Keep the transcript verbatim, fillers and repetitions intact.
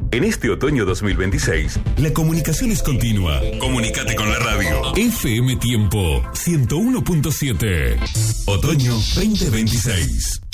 En este otoño dos mil veintiséis, la comunicación es continua. Comunicate con la radio. F M Tiempo ciento uno punto siete. Otoño veinte veintiséis.